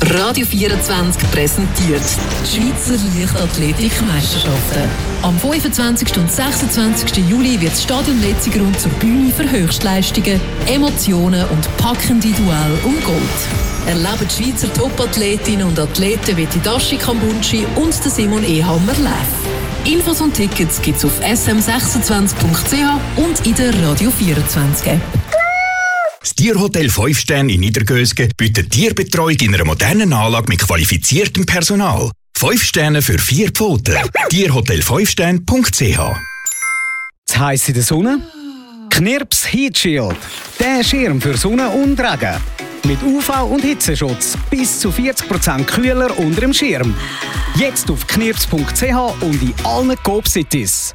Radio 24 präsentiert die Schweizer Leichtathletikmeisterschaften. Am 25. und 26. Juli wird das Stadion Letzigrund zur Bühne für Höchstleistungen, Emotionen und packende Duelle um Gold. Erleben die Schweizer Topathletinnen und Athleten wie die Dashi Kambunchi und der Simon Ehammer live. Infos und Tickets gibt's auf sm26.ch und in der Radio 24 App. Das Tierhotel 5 Sterne in Niedergösgen bietet Tierbetreuung in einer modernen Anlage mit qualifiziertem Personal. 5 Sterne für 4 Pfoten. Tierhotel5stern.ch. Zu heiß in der Sonne? Knirps Heat Shield. Der Schirm für Sonne und Regen. Mit UV- und Hitzeschutz. Bis zu 40% kühler unter dem Schirm. Jetzt auf knirps.ch und in allen Coop-Cities.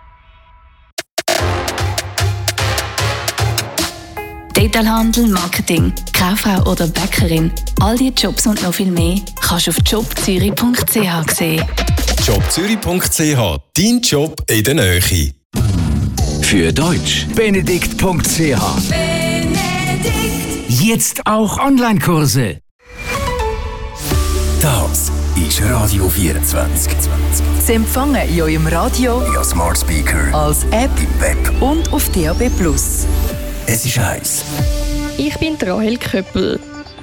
Detailhandel, Marketing, Kauffrau oder Bäckerin. All diese Jobs und noch viel mehr kannst du auf jobzürich.ch sehen. jobzürich.ch, dein Job in der Nähe. Für Deutsch benedikt.ch. Jetzt auch Online-Kurse. Das ist Radio 24. Sie empfangen in eurem Radio, via Smart Speaker, als App im Web und auf DAB+. Es ist heiß. Ich bin Rahel Köppel.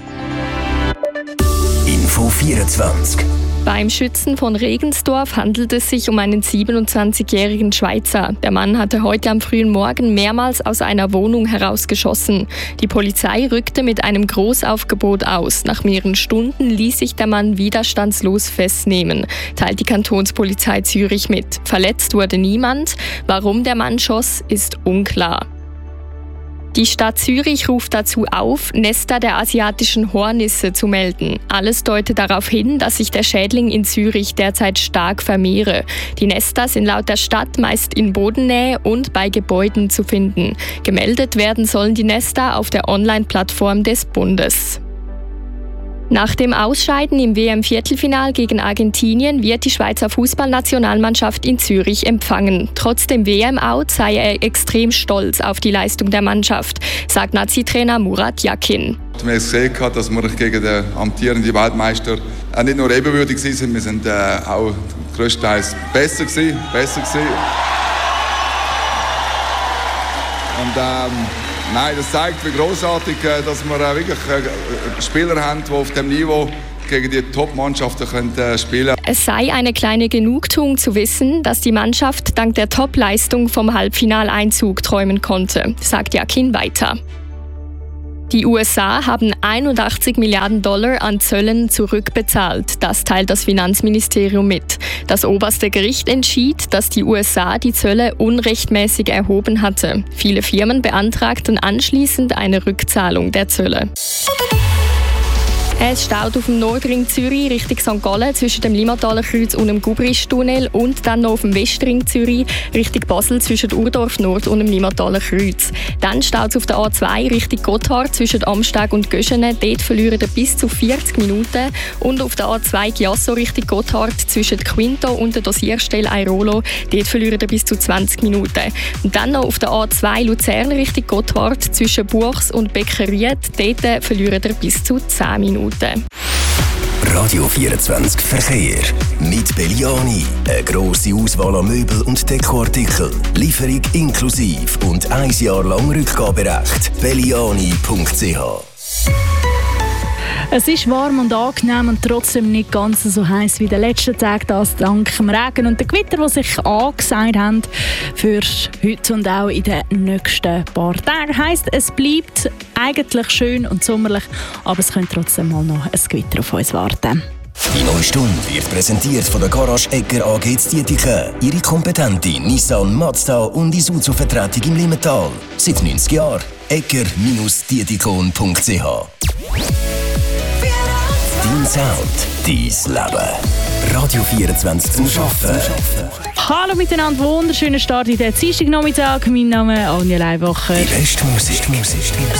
Info 24. Beim Schützen von Regensdorf handelt es sich um einen 27-jährigen Schweizer. Der Mann hatte heute am frühen Morgen mehrmals aus einer Wohnung herausgeschossen. Die Polizei rückte mit einem Großaufgebot aus. Nach mehreren Stunden ließ sich der Mann widerstandslos festnehmen, teilt die Kantonspolizei Zürich mit. Verletzt wurde niemand. Warum der Mann schoss, ist unklar. Die Stadt Zürich ruft dazu auf, Nester der asiatischen Hornisse zu melden. Alles deutet darauf hin, dass sich der Schädling in Zürich derzeit stark vermehre. Die Nester sind laut der Stadt meist in Bodennähe und bei Gebäuden zu finden. Gemeldet werden sollen die Nester auf der Online-Plattform des Bundes. Nach dem Ausscheiden im WM-Viertelfinal gegen Argentinien wird die Schweizer Fußballnationalmannschaft in Zürich empfangen. Trotz dem WM-Out sei er extrem stolz auf die Leistung der Mannschaft, sagt Nazi-Trainer Murat Yakin. Wir haben gesehen, dass wir gegen den amtierenden Weltmeister nicht nur ebenbürtig waren, wir sind auch größtenteils besser gewesen. Und nein, das zeigt, wie grossartig, dass wir wirklich Spieler haben, die auf dem Niveau gegen die Top-Mannschaften spielen können. Es sei eine kleine Genugtuung zu wissen, dass die Mannschaft dank der Top-Leistung vom Halbfinaleinzug träumen konnte, sagt Yakin weiter. Die USA haben $81 Milliarden an Zöllen zurückbezahlt. Das teilt das Finanzministerium mit. Das oberste Gericht entschied, dass die USA die Zölle unrechtmäßig erhoben hatte. Viele Firmen beantragten anschließend eine Rückzahlung der Zölle. Es staut auf dem Nordring Zürich Richtung St. Gallen zwischen dem Limmataler Kreuz und dem Gubristunnel und dann noch auf dem Westring Zürich Richtung Basel zwischen Urdorf Nord und dem Limmataler Kreuz. Dann staut es auf der A2 Richtung Gotthard zwischen Amsteg und Göschene. Dort verlieren ihr bis zu 40 Minuten. Und auf der A2 Chiasso Richtung Gotthard zwischen Quinto und der Dosierstelle Airolo. Dort verlieren ihr bis zu 20 Minuten. Und dann noch auf der A2 Luzern Richtung Gotthard zwischen Buchs und Beckeried. Dort verlieren ihr bis zu 10 Minuten. Radio 24 Verkehr. Mit Belliani. Eine grosse Auswahl an Möbel- und Dekoartikeln. Lieferung inklusive und 1 Jahr lang Rückgaberecht. Belliani.ch. Es ist warm und angenehm und trotzdem nicht ganz so heiß wie den letzten Tag, das dank dem Regen und dem Gewitter, die sich angesagt haben für heute und auch in den nächsten paar Tagen. Heisst, es bleibt eigentlich schön und sommerlich, aber es könnte trotzdem mal noch ein Gewitter auf uns warten. Die neue Stunde wird präsentiert von der Garage Egger AG Dietiken. Ihre kompetente Nissan, Mazda und Isuzu-Vertretung im Limmental. Seit 90 Jahren. Egger-dietikon.ch. Dein Sound, dein Leben. Radio 24 zum Arbeiten. Hallo miteinander, wunderschönen Start in den Dienstagnachmittag. Mein Name ist Anja Leibacher. Die beste Musik